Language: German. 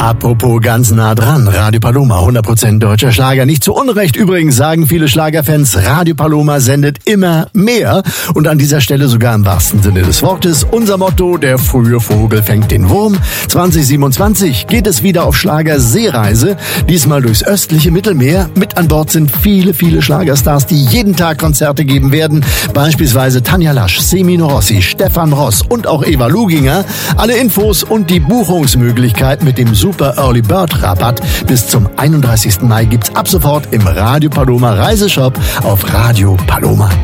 Apropos ganz nah dran, Radio Paloma, 100% deutscher Schlager. Nicht zu Unrecht übrigens, sagen viele Schlagerfans, Radio Paloma sendet immer mehr. Und an dieser Stelle sogar im wahrsten Sinne des Wortes. Unser Motto, der frühe Vogel fängt den Wurm. 2027 geht es wieder auf Schlagerseereise. Diesmal durchs östliche Mittelmeer. Mit an Bord sind viele, viele Schlagerstars, die jeden Tag Konzerte geben werden. Beispielsweise Tanja Lasch, Semino Rossi, Stefan Ross und auch Eva Luginger. Alle Infos und die Buchungsmöglichkeit mit dem Super Early Bird Rabatt bis zum 31. Mai gibt's ab sofort im Radio Paloma Reiseshop auf radiopaloma.de.